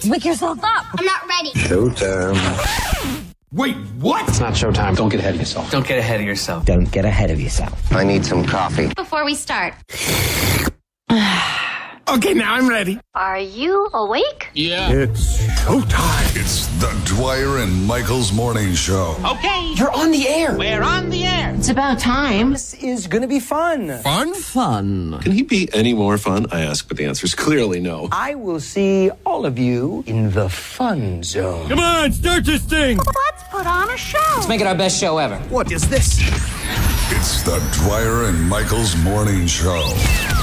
Wake yourself up. I'm not ready. Showtime. Wait, what? It's not showtime. Don't get ahead of yourself. Don't get ahead of yourself. Don't get ahead of yourself. I need some coffee. Before we start. Okay, now I'm ready. Are you awake? Yeah. It's showtime. It's the Dwyer and Michaels Morning Show. Okay. You're on the air. We're on the air. It's about time. This is gonna be fun. Fun? Can he be any more fun? I ask, but the answer is clearly no. I will see all of you in the fun zone. Come on, start this thing. Let's put on a show. Let's make it our best show ever. What is this? It's the Dwyer and Michaels Morning Show.